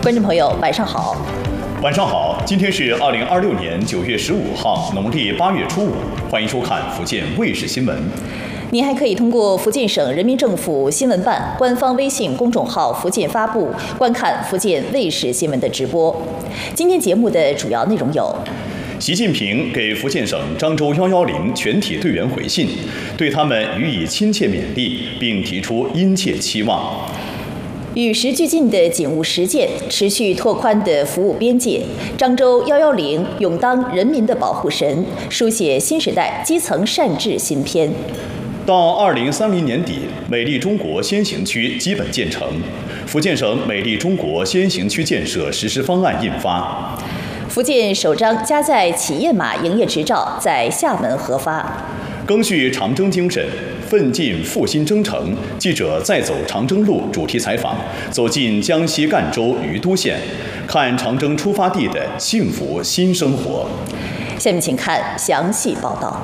观众朋友，晚上好。 晚上好，今天是2026年9月15号，农历8月初5，欢迎收看福建卫视新闻。 您还可以通过福建省人民政府新闻办官方微信公众号“福建发布”观看福建卫视新闻的直播。今天节目的主要内容有： 习近平给福建省漳州110全体队员回信，对他们予以亲切勉励，并提出殷切期望。 与时俱进的警务实践，持续拓宽的服务边界。漳州110勇当人民的保护神，书写新时代基层善治新篇。 到2030年底，美丽中国先行区基本建成，福建省美丽中国先行区建设实施方案印发。 福建首张加载企业码营业执照在厦门核发。 赓续长征精神，奋进复兴征程。记者再走长征路主题采访，走进江西赣州余都县，看长征出发地的幸福新生活。 下面请看详细报道。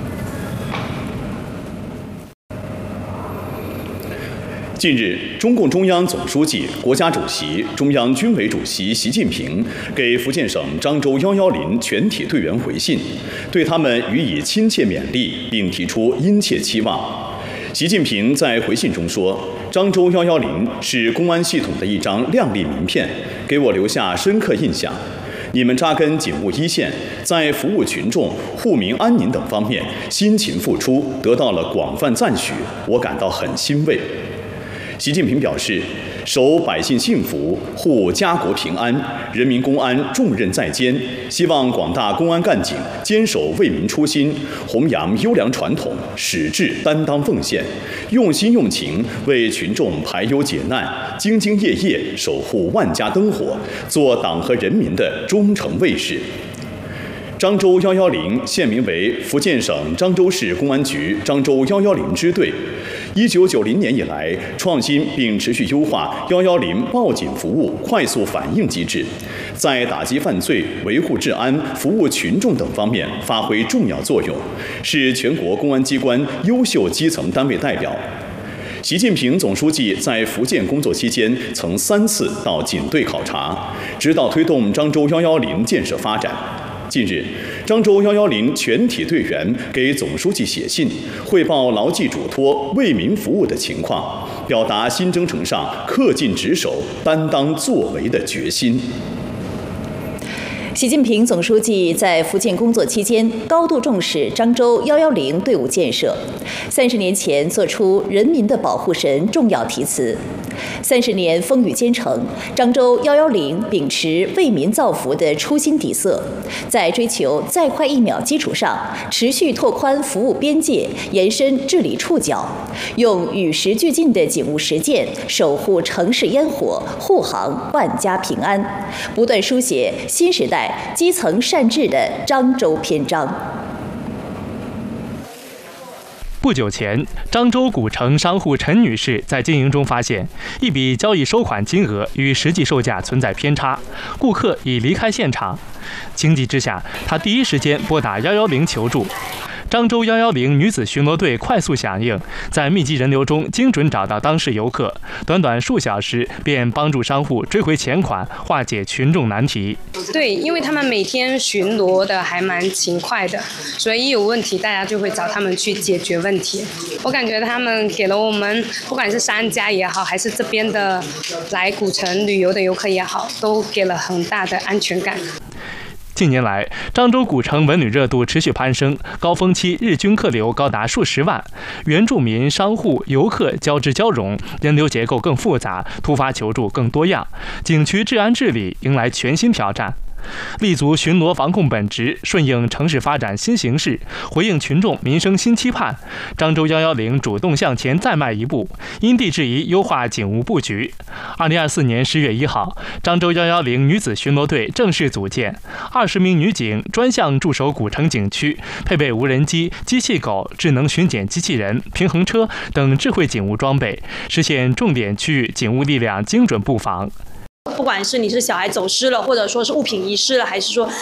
近日，中共中央总书记、国家主席、中央军委主席习近平给福建省漳州110全体队员回信，对他们予以亲切勉励，并提出殷切期望。习近平在回信中说：“漳州110是公安系统的一张亮丽名片，给我留下深刻印象。你们扎根警务一线，在服务群众、护民安宁等方面辛勤付出，得到了广泛赞许，我感到很欣慰。”习近平表示，守百姓幸福，护家国平安，人民公安重任在肩，希望广大公安干警坚守为民初心，弘扬优良传统，矢志担当奉献，用心用情为群众排忧解难，兢兢业业守护万家灯火，做党和人民的忠诚卫士。漳州110现名为福建省漳州市公安局漳州110支队。1990年以来，创新并持续优化110报警服务快速反应机制，在打击犯罪、维护治安、服务群众等方面发挥重要作用，是全国公安机关优秀基层单位代表。习近平总书记在福建工作期间，曾3次到警队考察，指导推动漳州110建设发展。近日，漳州110全体队员给总书记写信，汇报牢记嘱托、为民服务的情况，表达新征程上恪尽职守、担当作为的决心。 习近平总书记在福建工作期间，高度重视漳州110队伍建设。30年前作出“人民的保护神”重要题词。30年风雨兼程，漳州110秉持为民造福的初心底色，在追求再快1秒基础上，持续拓宽服务边界，延伸治理触角，用与时俱进的警务实践，守护城市烟火，护航万家平安，不断书写新时代基层善治的漳州篇章。 不久前，漳州古城商户陈女士在经营中发现，一笔交易收款金额与实际售价存在偏差，顾客已离开现场。情急之下，她第一时间拨打110求助。漳州110女子巡逻队快速响应，在密集人流中精准找到当事游客，短短数小时便帮助商户追回钱款，化解群众难题。 对，因为他们每天巡逻的还蛮勤快的，所以一有问题大家就会找他们去解决问题。我感觉他们给了我们，不管是商家也好，还是这边的来古城旅游的游客也好，都给了很大的安全感。 近年来，漳州古城文旅热度持续攀升，高峰期日均客流高达数十万，原住民、商户、游客交织交融，人流结构更复杂，突发求助更多样，景区治安治理迎来全新挑战。立足巡逻防控本质，顺应城市发展新形势，回应群众民生新期盼，漳州110主动向前再迈一步，因地制宜优化警务布局。2024年10月1号，漳州110女子巡逻队正式组建，20名女警专项驻守古城景区，配备无人机、机器狗、智能巡检机器人、平衡车等智慧警务装备，实现重点区域警务力量精准布防。 不管是你是小孩走失了，或者说是物品遗失了，还是说